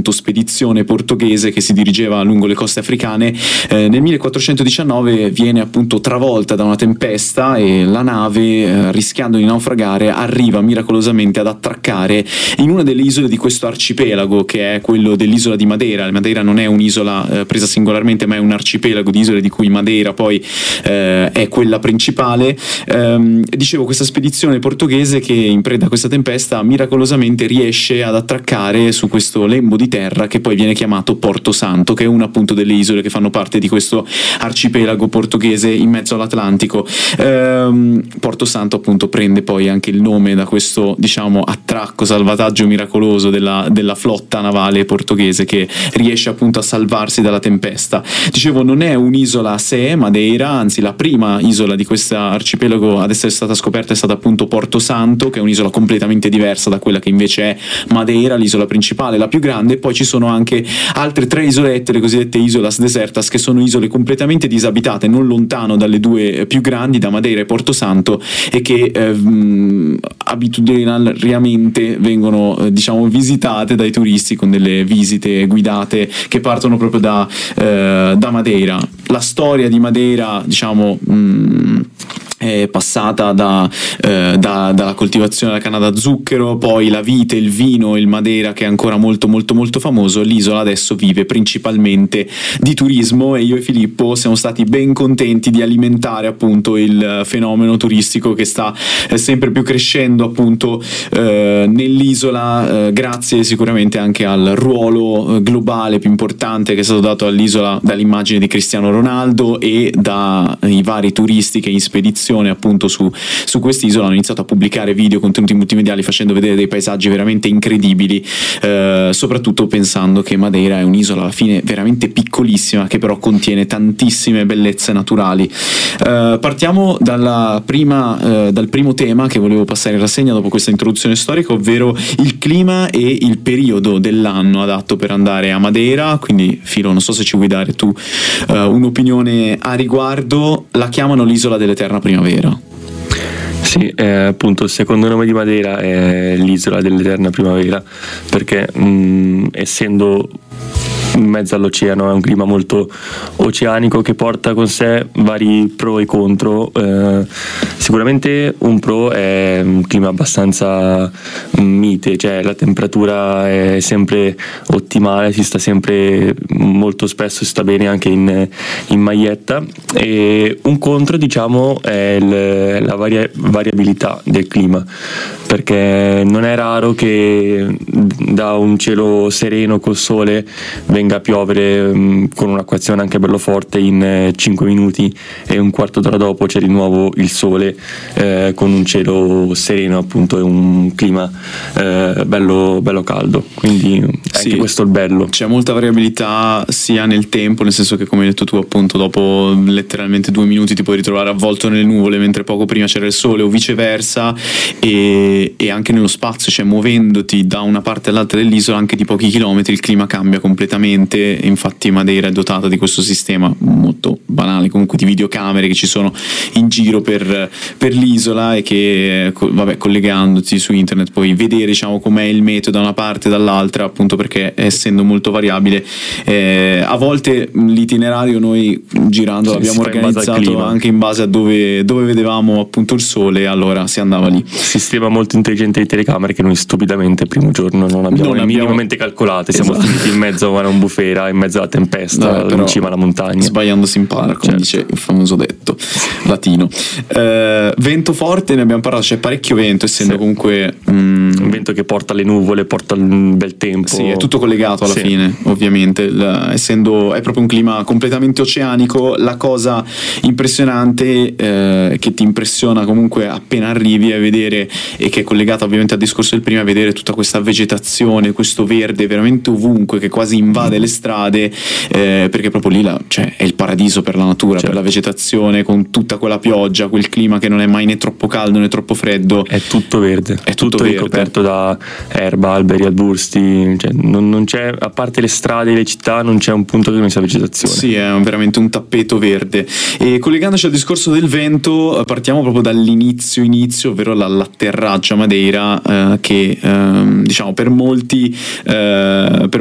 appunto spedizione portoghese che si dirigeva lungo le coste africane. Nel 1419 viene appunto travolta da una tempesta e la nave, rischiando di naufragare, arriva miracolosamente ad attraccare in una delle isole di questo arcipelago, che è quello dell'isola di Madeira. Madeira non è un'isola presa singolarmente, ma è un arcipelago di isole di cui Madeira poi è quella principale. Dicevo, questa spedizione portoghese che in preda a questa tempesta miracolosamente riesce ad attraccare su questo lembo di terra che poi viene chiamato Porto Santo, che è una appunto delle isole che fanno parte di questo arcipelago portoghese in mezzo all'Atlantico. Porto Santo appunto prende poi anche il nome da questo, diciamo, attracco, salvataggio miracoloso della flotta navale portoghese che riesce appunto a salvarsi dalla tempesta. Dicevo, non è un'isola a sé Madeira, anzi la prima isola di questo arcipelago ad essere stata scoperta è stata appunto Porto Santo, che è un'isola completamente diversa da quella che invece è Madeira, l'isola principale, la più grande. Poi ci sono anche altre 3 isolette, le cosidette Isolas Desertas, che sono isole completamente disabitate non lontano dalle 2 più grandi, da Madeira e Porto Santo, e che abitudinariamente vengono diciamo visitate dai turisti con delle visite guidate che partono proprio da Madeira. La storia di Madeira, diciamo, è passata dalla coltivazione della canna da zucchero, poi la vite, il vino, il Madeira, che è ancora molto molto molto famoso. L'isola adesso vive principalmente di turismo e io e Filippo siamo stati ben contenti di alimentare appunto il fenomeno turistico che sta sempre più crescendo appunto nell'isola, grazie sicuramente anche al ruolo globale più importante che è stato dato all'isola dall'immagine di Cristiano Ronaldo e dai vari turisti che in spedizione appunto su quest'isola hanno iniziato a pubblicare video, contenuti multimediali, facendo vedere dei paesaggi veramente incredibili, soprattutto pensando che Madeira è un'isola alla fine veramente piccolissima che però contiene tantissime bellezze naturali. Partiamo dal primo tema che volevo passare in rassegna dopo questa introduzione storica, ovvero il clima e il periodo dell'anno adatto per andare a Madeira. Quindi Filo, non so se ci vuoi dare tu un'opinione a riguardo. La chiamano l'isola dell'eterna primavera. Sì, appunto il secondo nome di Madeira è l'isola dell'eterna primavera, perché essendo in mezzo all'oceano è un clima molto oceanico che porta con sé vari pro e contro. Sicuramente un pro è un clima abbastanza mite, cioè la temperatura è sempre ottimale, si sta sempre, molto spesso si sta bene anche in maglietta. E un contro, diciamo, è la variabilità del clima, perché non è raro che da un cielo sereno col sole venga a piovere con un'acquazione anche bello forte in 5 minuti e un quarto d'ora dopo c'è di nuovo il sole con un cielo sereno, appunto, e un clima bello caldo. Quindi anche sì, questo è il bello. C'è molta variabilità sia nel tempo, nel senso che, come hai detto tu, appunto dopo letteralmente 2 minuti ti puoi ritrovare avvolto nelle nuvole mentre poco prima c'era il sole, o viceversa, e anche nello spazio, cioè muovendoti da una parte all'altra dell'isola anche di pochi chilometri il clima cambia completamente. Infatti Madeira è dotata di questo sistema molto banale comunque di videocamere che ci sono in giro per l'isola e che collegandoti su internet puoi vedere, diciamo, com'è il meteo da una parte e dall'altra, appunto perché essendo molto variabile a volte l'itinerario noi girando l'abbiamo organizzato anche in base a dove vedevamo appunto il sole, allora si andava lì. Sistema molto intelligente di telecamere che noi stupidamente il primo giorno non abbiamo minimamente calcolate. Siamo finiti in mezzo a un bufera, in mezzo alla tempesta, in cima alla montagna. Sbagliando si impara, come dice il famoso detto latino. Vento forte, ne abbiamo parlato, c'è parecchio vento, essendo comunque un vento che porta le nuvole, porta il bel tempo. Sì, è tutto collegato alla fine, ovviamente, essendo è proprio un clima completamente oceanico. La cosa impressionante che ti impressiona comunque appena arrivi a vedere, e che è collegata ovviamente al discorso del prima, è vedere tutta questa vegetazione, questo verde veramente ovunque che quasi invade le strade, perché proprio lì è il paradiso per la natura, per la vegetazione, con tutta quella pioggia, quel clima che non è mai né troppo caldo né troppo freddo. È tutto verde, è tutto ricoperto da erba, alberi, arbusti, cioè non c'è, a parte le strade e le città, non c'è un punto che non sia vegetazione. Sì, è veramente un tappeto verde. E collegandoci al discorso del vento, partiamo proprio dall'inizio, ovvero l'atterraggio a Madeira, che diciamo per molti